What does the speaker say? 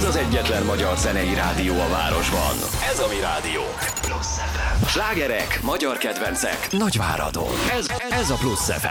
Ez az egyetlen magyar zenei rádió a városban. Ez a mi rádió. Plusz FM. Slágerek, magyar kedvencek, Nagyváradon. Ez a Plusz FM.